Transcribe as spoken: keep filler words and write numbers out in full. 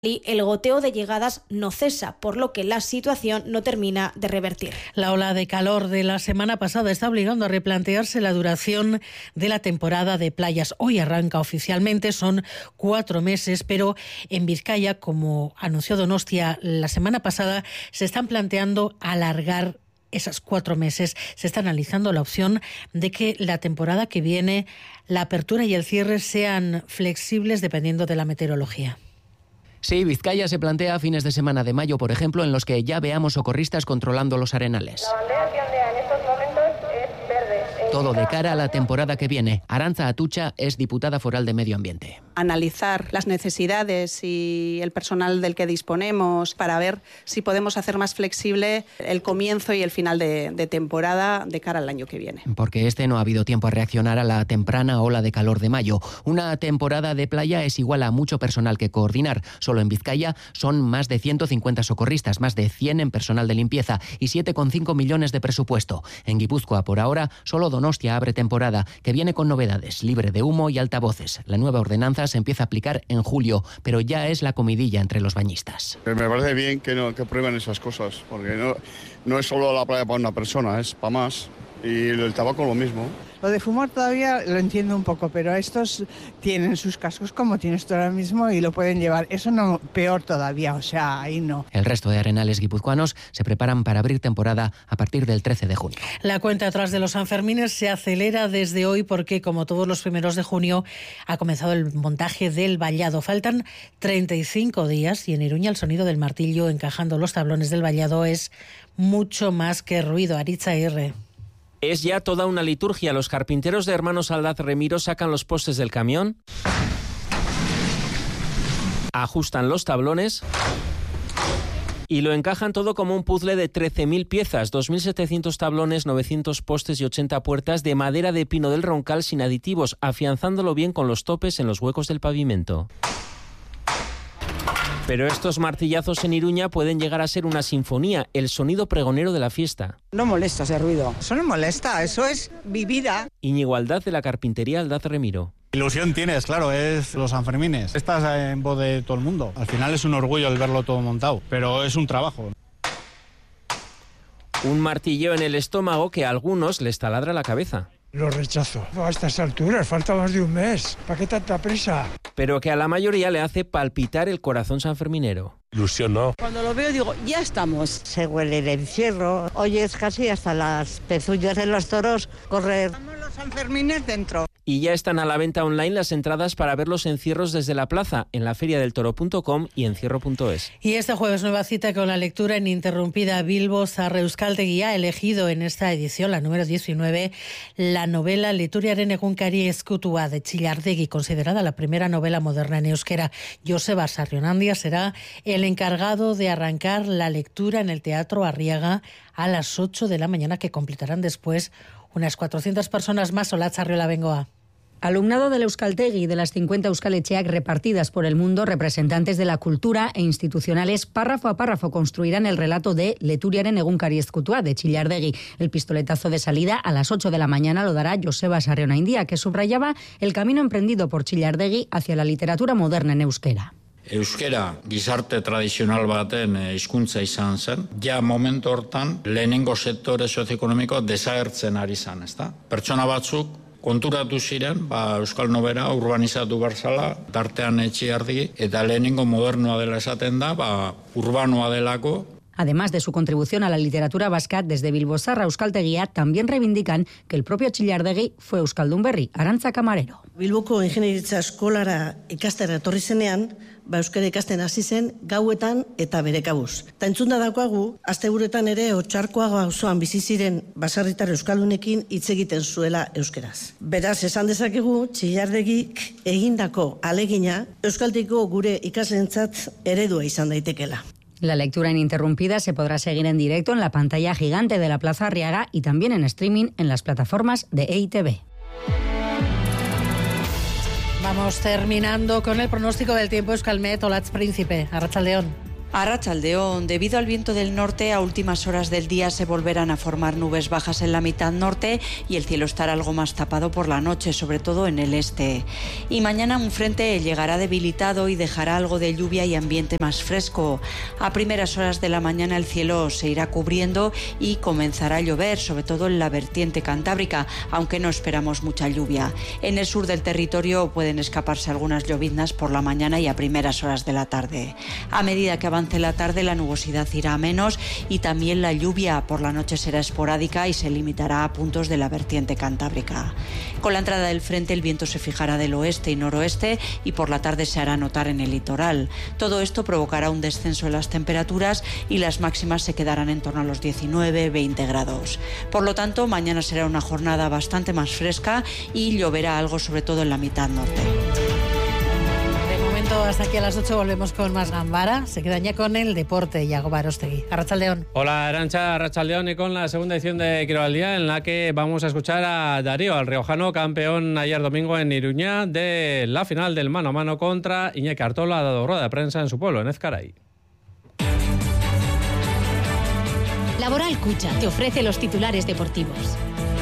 y el goteo de llegadas no cesa, por lo que la situación no termina de revertir. La ola de calor de la semana pasada está obligando a replantearse la duración de la temporada de playas. Hoy arranca oficialmente, son cuatro meses, pero en Vizcaya, como anunció Donostia la semana pasada, se están planteando alargar esas cuatro meses. Se está analizando la opción de que la temporada que viene, la apertura y el cierre sean flexibles dependiendo de la meteorología. Sí, Vizcaya se plantea fines de semana de mayo, por ejemplo, en los que ya veamos socorristas controlando los arenales. La bandera que ondea en estos momentos es verde. Todo de cara a la temporada que viene. Arantza Atucha es diputada foral de Medio Ambiente. Analizar las necesidades y el personal del que disponemos para ver si podemos hacer más flexible el comienzo y el final de, de temporada de cara al año que viene. Porque este no ha habido tiempo a reaccionar a la temprana ola de calor de mayo. Una temporada de playa es igual a mucho personal que coordinar. Solo en Vizcaya son más de ciento cincuenta socorristas, más de cien en personal de limpieza y siete coma cinco millones de presupuesto. En Guipúzcoa, por ahora, solo Donostia abre temporada, que viene con novedades, libre de humo y altavoces. La nueva ordenanza se empieza a aplicar en julio, pero ya es la comidilla entre los bañistas. Me parece bien que, no, que prueben esas cosas, porque no, no es solo la playa para una persona, es para más. Y el tabaco lo mismo. Lo de fumar todavía lo entiendo un poco, pero estos tienen sus cascos como tienes tú ahora mismo y lo pueden llevar. Eso no, peor todavía, o sea, ahí no. El resto de arenales guipuzcoanos se preparan para abrir temporada a partir del trece de junio. La cuenta atrás de los Sanfermines se acelera desde hoy porque, como todos los primeros de junio, ha comenzado el montaje del vallado. Faltan treinta y cinco días y en Iruña el sonido del martillo encajando los tablones del vallado es mucho más que ruido. Aritza R. Es ya toda una liturgia. Los carpinteros de Hermanos Aldaz Remiro sacan los postes del camión, ajustan los tablones y lo encajan todo como un puzzle de trece mil piezas, dos mil setecientos tablones, novecientos postes y ochenta puertas de madera de pino del Roncal sin aditivos, afianzándolo bien con los topes en los huecos del pavimento. Pero estos martillazos en Iruña pueden llegar a ser una sinfonía, el sonido pregonero de la fiesta. No molesta ese ruido. Eso no molesta, eso es mi vida. Íñigo Aldaz de la carpintería Aldaz Remiro. Ilusión tienes, claro, es los Sanfermines. Estás en voz de todo el mundo. Al final es un orgullo el verlo todo montado, pero es un trabajo. Un martilleo en el estómago que a algunos les taladra la cabeza. Lo rechazo. A estas alturas, falta más de un mes. ¿Para qué tanta prisa? Pero que a la mayoría le hace palpitar el corazón sanferminero. Ilusión, ¿no? Cuando lo veo digo, ya estamos. Se huele el encierro. Oyes casi hasta las pezuñas de los toros correr. Estamos los Sanfermines dentro. Y ya están a la venta online las entradas para ver los encierros desde la plaza, en la feria del toro punto com y encierro punto es. Y este jueves nueva cita con la lectura ininterrumpida. Bilbo Zaharra Euskaltegi ha elegido en esta edición, la número diecinueve, la novela Lituriaren egunkari ezkutua de Chillardegi, considerada la primera novela moderna en euskera. Joseba Sarrionandia será el encargado de arrancar la lectura en el Teatro Arriaga a las ocho de la mañana, que completarán después unas cuatrocientas personas más. Olatz Arriola Bengoa. Alumnado del Euskaltegi y de las cincuenta Euskal-Etxeak repartidas por el mundo, representantes de la cultura e institucionales, párrafo a párrafo construirán el relato de Leturiaren egunkari ezkutua de Chillardegi. El pistoletazo de salida a las ocho de la mañana lo dará Joseba Sarrionandia, que subrayaba el camino emprendido por Chillardegi hacia la literatura moderna en euskera. Euskera gizarte tradizional baten hizkuntza izan zen, ja momentu hortan lehenengo sektore sozioekonomikoa desagertzen ari zen, ezta? Pertsona batzuk konturatu ziren, ba, euskal nobera urbanizatu barzala, tartean Etxillardegi, eta lehenengo modernoa dela esaten da, ba, urbanoa delako. Además de su contribución a la literatura vasca, desde Bilbo Zaharra Euskaltegia también reivindican que el propio Chillardegi fue euskaldun berri. Arantza Camarero. Bilboko ingeniaritza eskolara ikastera etorri zenean, ba euskara ikasten hasi zen gauetan eta bere kabuz. Ta entzunda daukagu, asteburuetan ere Otsarkoago auzoan bizi ziren baserritar euskaldunekin hitz egiten zuela euskeraz. Beraz, esan dezakegu Chillardegik egindako alegina euskalteko gure ikasleentzat eredua izan daitekeela. La lectura ininterrumpida se podrá seguir en directo en la pantalla gigante de la Plaza Arriaga y también en streaming en las plataformas de E I T V. Vamos terminando con el pronóstico del tiempo. Euskalmet, Olatz Príncipe, Arratsaldeon. Arratsaldeón, debido al viento del norte, a últimas horas del día se volverán a formar nubes bajas en la mitad norte y el cielo estará algo más tapado por la noche, sobre todo en el este. Y mañana un frente llegará debilitado y dejará algo de lluvia y ambiente más fresco. A primeras horas de la mañana el cielo se irá cubriendo y comenzará a llover, sobre todo en la vertiente cantábrica, aunque no esperamos mucha lluvia. En el sur del territorio pueden escaparse algunas lloviznas por la mañana y a primeras horas de la tarde. A medida que avance la tarde, la nubosidad irá a menos y también la lluvia por la noche será esporádica y se limitará a puntos de la vertiente cantábrica. Con la entrada del frente, el viento se fijará del oeste y noroeste y por la tarde se hará notar en el litoral. Todo esto provocará un descenso en las temperaturas y las máximas se quedarán en torno a los diecinueve veinte grados. Por lo tanto, mañana será una jornada bastante más fresca y lloverá algo, sobre todo en la mitad norte. Hasta aquí a las ocho volvemos con más Gambara. Se quedan ya con el deporte. Yago Barostegui. Arratsaldeón. Hola, Arantxa, Arratsaldeón, y con la segunda edición de Quiero al Día, en la que vamos a escuchar a Darío, al riojano, campeón ayer domingo en Iruña de la final del mano a mano contra Iñaki Artola. Ha dado rueda de prensa en su pueblo, en Ezcaray. Laboral Cucha te ofrece los titulares deportivos.